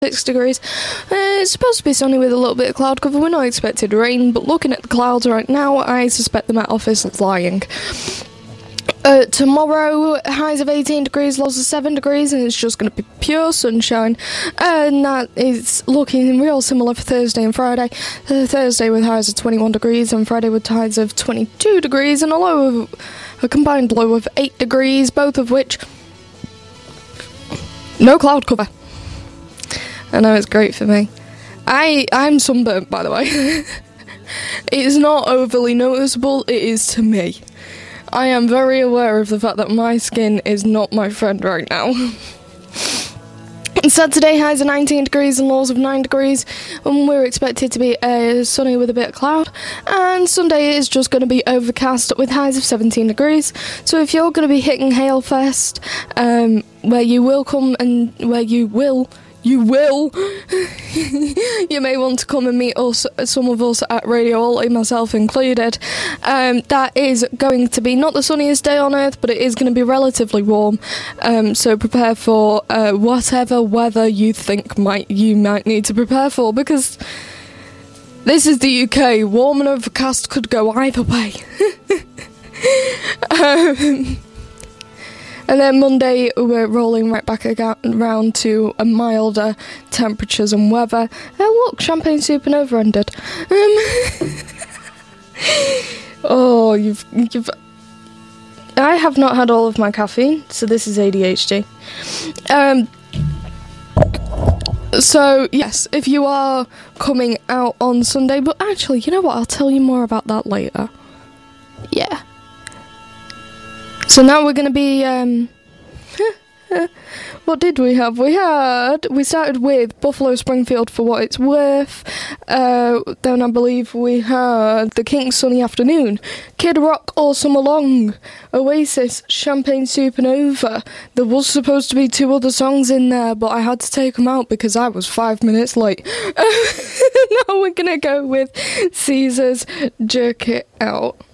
6 degrees. It's supposed to be sunny with a little bit of cloud cover. We're not expected rain, but looking at the clouds right now, I suspect the Met Office is lying. Tomorrow, highs of 18 degrees, lows of 7 degrees, and it's just going to be pure sunshine. And that is looking real similar for Thursday and Friday. Thursday with highs of 21 degrees, and Friday with highs of 22 degrees, and a combined low of 8 degrees, both of which no cloud cover. I know, it's great for me. I'm sunburnt, by the way. It's not overly noticeable, it is to me. I am very aware of the fact that my skin is not my friend right now. Saturday, highs of 19 degrees and lows of 9 degrees, and we're expected to be sunny with a bit of cloud. And Sunday is just going to be overcast with highs of 17 degrees. So if you're going to be hitting Hailfest, where you will come and where you will, you may want to come and meet us, some of us at Radio Ollie, myself included. That is going to be not the sunniest day on earth, but it is going to be relatively warm. So prepare for whatever weather you think you might need to prepare for, because this is the UK. Warm and overcast could go either way. And then Monday, we're rolling right back around to a milder temperatures and weather. Look, Champagne Supernova ended. Oh, I have not had all of my caffeine, so this is ADHD. So, yes, if you are coming out on Sunday, but actually, you know what, I'll tell you more about that later. Yeah. So now we're going to be, what did we have? We started with Buffalo Springfield For What It's Worth. Then I believe we had The Kinks' Sunny Afternoon, Kid Rock All Summer Long, Oasis, Champagne Supernova. There was supposed to be 2 other songs in there, but I had to take them out because I was 5 minutes late. Now we're going to go with Caesar's Jerk It Out.